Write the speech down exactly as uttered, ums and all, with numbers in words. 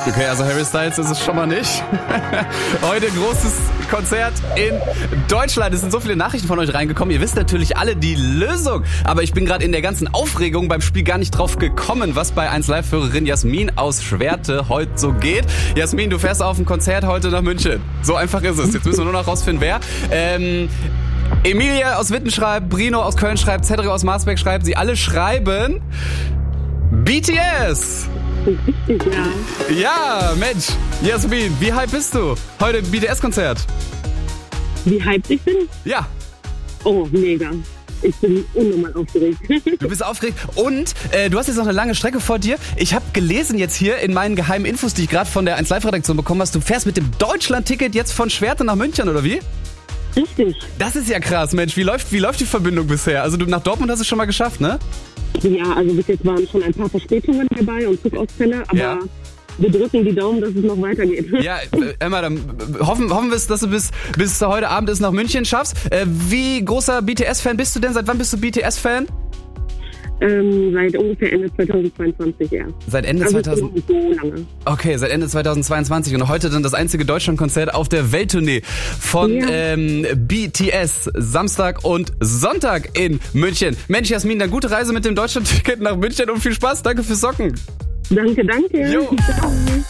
Okay, also Harry Styles ist es schon mal nicht. Heute großes Konzert in Deutschland. Es sind so viele Nachrichten von euch reingekommen. Ihr wisst natürlich alle die Lösung. Aber ich bin gerade in der ganzen Aufregung beim Spiel gar nicht drauf gekommen, was bei eins Live-Hörerin Jasmin aus Schwerte heute so geht. Jasmin, du fährst auf ein Konzert heute nach München. So einfach ist es. Jetzt müssen wir nur noch rausfinden, wer. Ähm, Emilia aus Witten schreibt, Brino aus Köln schreibt, Cedric aus Marsberg schreibt. Sie alle schreiben B T S. Richtig, ja. Ja, Mensch. Jasmin, wie hype bist du? Heute B T S-Konzert. Wie hyped ich bin? Ja. Oh, mega. Ich bin unnormal aufgeregt. Du bist aufgeregt und äh, du hast jetzt noch eine lange Strecke vor dir. Ich habe gelesen jetzt hier in meinen geheimen Infos, die ich gerade von der eins Live-Redaktion bekommen hast, du fährst mit dem Deutschland-Ticket jetzt von Schwerte nach München, oder wie? Richtig. Das ist ja krass, Mensch. Wie läuft, wie läuft die Verbindung bisher? Also du nach Dortmund hast es schon mal geschafft, ne? Ja, also bis jetzt waren schon ein paar Verspätungen dabei und Zugausfälle, aber Ja. wir drücken die Daumen, dass es noch weitergeht. Ja, äh, Emma, dann hoffen, hoffen wir, dass du bis, bis heute Abend es nach München schaffst. Äh, wie großer B T S-Fan bist du denn? Seit wann bist du B T S-Fan? Ähm, seit ungefähr Ende zweitausendzweiundzwanzig, ja. Seit Ende Also zweitausend... noch nicht so lange. Okay, seit Ende zweitausendzweiundzwanzig und heute dann das einzige Deutschlandkonzert auf der Welttournee von Ja. ähm, B T S. Samstag und Sonntag in München. Mensch, Jasmin, dann gute Reise mit dem Deutschlandticket nach München und viel Spaß. Danke fürs Socken. Danke, danke. Jo. Ciao.